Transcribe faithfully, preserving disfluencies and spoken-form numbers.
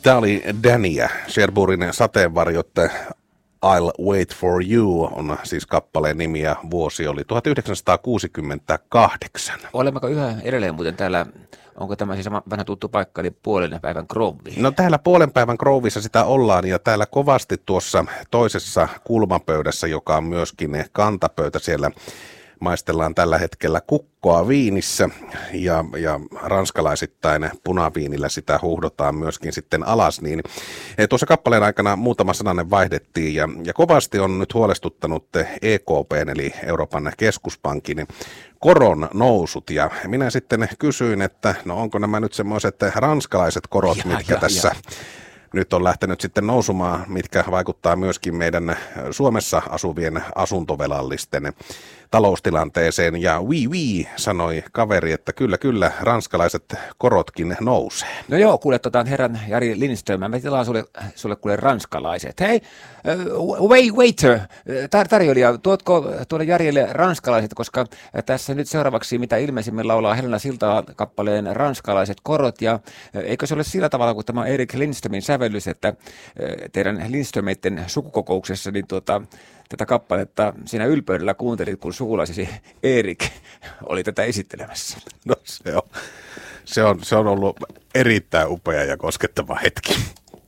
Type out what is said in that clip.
Tämä oli Dania, Sherburyn sateenvarjot. I'll Wait for You on siis kappaleen nimi ja vuosi oli tuhatyhdeksänsataakuusikymmentäkahdeksan. Olemmeko yhä edelleen muuten täällä, onko tämä siis sama vanha tuttu paikka, eli puolen päivän Grovi? No täällä puolen päivän Grovissa sitä ollaan ja täällä kovasti tuossa toisessa kulmapöydässä, joka on myöskin kantapöytä siellä, maistellaan tällä hetkellä kukkoa viinissä ja, ja ranskalaisittain punaviinillä sitä huuhdotaan myöskin sitten alas. Niin tuossa kappaleen aikana muutama sananen vaihdettiin ja, ja kovasti on nyt huolestuttanut E K P:n eli Euroopan keskuspankin koron nousut ja minä sitten kysyin, että no onko nämä nyt semmoiset ranskalaiset korot, ja, mitkä ja, tässä... Ja. Nyt on lähtenyt sitten nousumaan, mitkä vaikuttaa myöskin meidän Suomessa asuvien asuntovelallisten taloustilanteeseen. Ja oui, oui, sanoi kaveri, että kyllä, kyllä, ranskalaiset korotkin nousee. No joo, kuule tota, herran Jari Lindström, mä tilaan sulle, sulle kuule ranskalaiset. Hei, uh, wait, waiter, tar- tarjoilija, tuotko tuolle Jarille ranskalaiset, koska tässä nyt seuraavaksi mitä ilmeisimmin laulaa Helena Siltaa kappaleen ranskalaiset korot. Ja eikö se ole sillä tavalla, kun tämä Erik Lindströmin sävellys, että teidän Lindströmeiden sukukokouksessa niin tuota, tätä kappaletta siinä ylpeydellä kuuntelit, kun sukulaisesi Erik oli tätä esittelemässä. No se on, se on, se on ollut erittäin upea ja koskettava hetki.